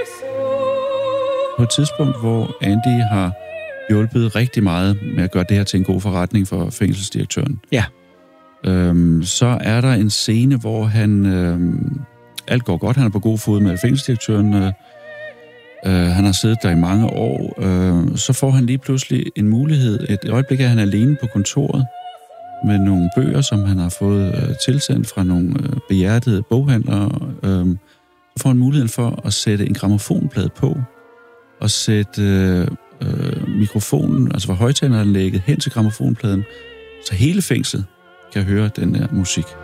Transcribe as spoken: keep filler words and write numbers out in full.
På et tidspunkt, hvor Andy har hjulpet rigtig meget med at gøre det her til en god forretning for fængselsdirektøren. Ja. Øhm, så er der en scene, hvor han... Øhm, alt går godt, han er på god fod med fængselsdirektøren. Øh, øh, han har siddet der i mange år. Øh, så får han lige pludselig en mulighed. Et øjeblik er han alene på kontoret med nogle bøger, som han har fået øh, tilsendt fra nogle øh, behjertede boghandlere. Øh, så får han muligheden for at sætte en grammofonplade på og sætte øh, øh, mikrofonen, altså fra højtaleranlægget, hen til grammofonpladen, så hele fængslet kan høre den her musik.